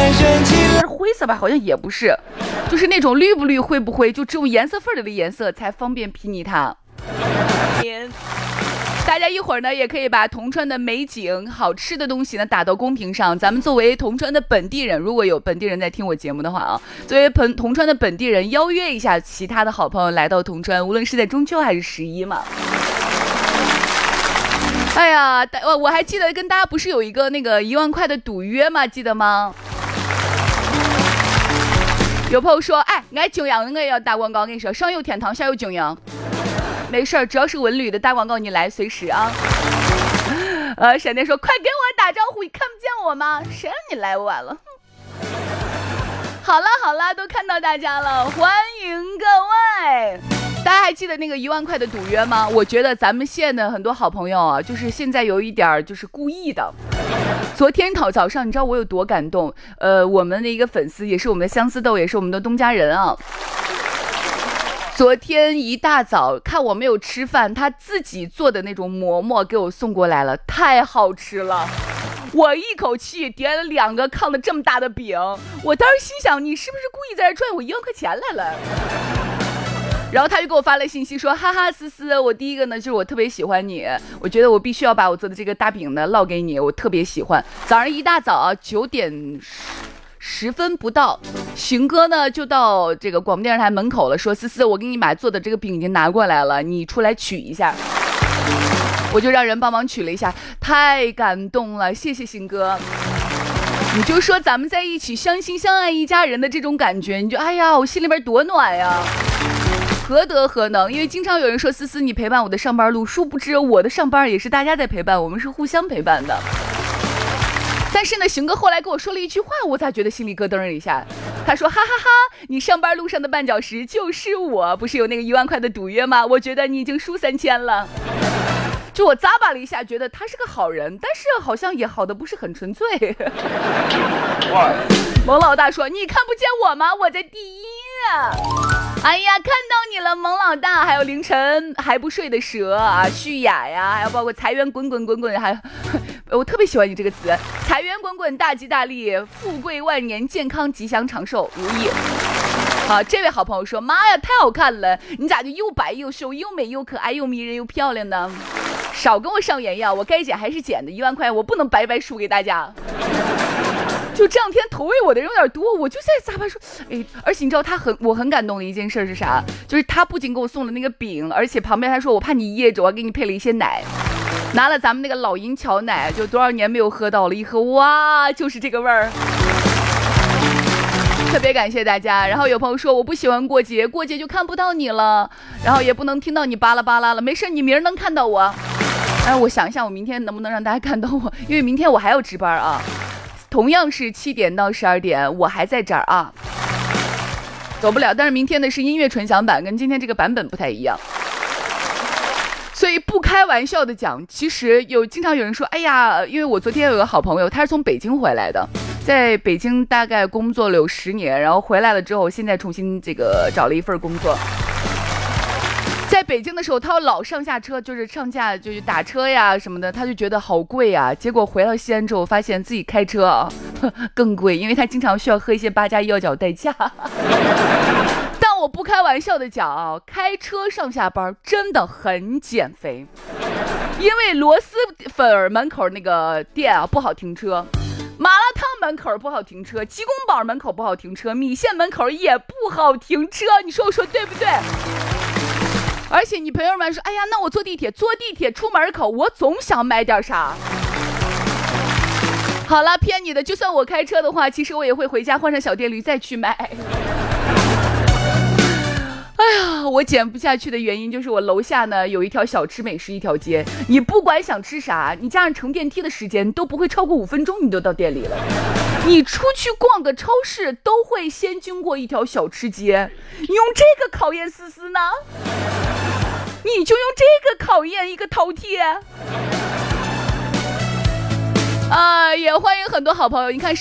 灰色吧，好像也不是，就是那种绿不绿灰不灰，就只有颜色份里的颜色才方便睥睨它。大家一会儿呢也可以把铜川的美景好吃的东西呢打到公屏上，咱们作为铜川的本地人，如果有本地人在听我节目的话啊，作为铜川的本地人邀约一下其他的好朋友来到铜川，无论是在中秋还是11嘛。哎呀，我还记得跟大家不是有一个那个1万块的赌约吗？记得吗？有朋友说，哎，俺景阳我也要打广告，跟你说，上有天堂，下有景阳。没事儿，只要是文旅的大广告你来随时啊。闪电说，快给我打招呼，你看不见我吗？谁让你来晚了？好了，都看到大家了，欢迎各位。大家还记得那个1万块的赌约吗？我觉得咱们县的很多好朋友啊，就是现在有一点就是故意的。昨天早上你知道我有多感动？我们的一个粉丝，也是我们的相思豆，也是我们的东家人啊。昨天一大早看我没有吃饭，他自己做的那种馍馍给我送过来了，太好吃了。我一口气叠了2个炕的这么大的饼，我当时心想，你是不是故意在这赚我1万块钱来了？然后他就给我发了信息说，哈哈，思思，我第一个呢就是我特别喜欢你，我觉得我必须要把我做的这个大饼呢烙给你，我特别喜欢。早上一大早啊9点10分不到，邢哥呢就到这个广播电视台门口了，说思思，我给你把做的这个饼已经拿过来了，你出来取一下。我就让人帮忙取了一下，太感动了，谢谢邢哥。你就说咱们在一起相亲相爱一家人的这种感觉，你就哎呀，我心里边多暖呀，何德何能？因为经常有人说思思你陪伴我的上班路，殊不知我的上班也是大家在陪伴，我们是互相陪伴的。但是呢，邢哥后来跟我说了一句话，我才觉得心里咯噔了一下。他说，哈哈哈，你上班路上的绊脚石就是我，不是有那个1万块的赌约吗？我觉得你已经输3000了。就我咂巴了一下，觉得他是个好人，但是好像也好的不是很纯粹。蒙老大说，你看不见我吗？我在第一啊。哎呀，看到你了，蒙老大。还有凌晨还不睡的蛇啊，旭雅呀，还有包括财源滚滚滚滚，还我特别喜欢你这个词，财源滚滚，大吉大利，富贵万年，健康吉祥，长寿如意。好，这位好朋友说，妈呀，太好看了，你咋就又白又瘦又美又可爱又迷人又漂亮呢？少跟我上眼药，我该减还是减的，1万块我不能白白输给大家。就这两天投喂我的人有点多，我就在咂巴说，哎，而且你知道我很感动的一件事是啥？就是他不仅给我送了那个饼，而且旁边他说我怕你噎着，我给你配了一些奶，拿了咱们那个老银桥奶，就多少年没有喝到了，一喝哇，就是这个味儿。特别感谢大家。然后有朋友说我不喜欢过节，过节就看不到你了，然后也不能听到你巴拉巴拉了。没事，你明儿能看到我。我想一下，我明天能不能让大家看到我，因为明天我还要值班啊。同样是7点到12点，我还在这儿啊，走不了。但是明天的是音乐纯享版，跟今天这个版本不太一样。所以不开玩笑的讲，其实经常有人说，哎呀，因为我昨天有个好朋友，他是从北京回来的，在北京大概工作了有10年，然后回来了之后，现在重新找了一份工作。在北京的时候，他老上下车，就是上下就是打车呀什么的，他就觉得好贵啊。结果回到西安之后，发现自己开车啊更贵，因为他经常需要喝一些8+1药角代驾。但我不开玩笑的讲啊，开车上下班真的很减肥，因为螺蛳粉门口那个店啊不好停车，麻辣烫门口不好停车，鸡公煲门口不好停车，米线门口也不好停车，你说我说对不对？而且你朋友们说，哎呀，那我坐地铁出门口，我总想买点啥。好了，骗你的，就算我开车的话，其实我也会回家换上小电驴再去买。哎呀，我减不下去的原因就是我楼下呢有一条小吃美食一条街，你不管想吃啥，你加上乘电梯的时间都不会超过5分钟，你就到店里了。你出去逛个超市都会先经过一条小吃街，你用这个考验思思呢？你就用这个考验一个饕餮。也欢迎很多好朋友，你看